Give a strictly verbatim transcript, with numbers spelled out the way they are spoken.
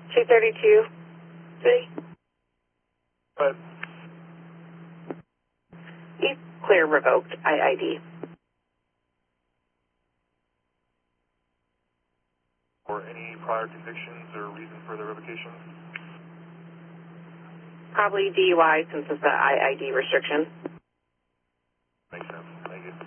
two thirty-two, City. But He's clear revoked I I D. or any prior convictions or reason for the revocation? Probably D U I since it's the I I D restriction.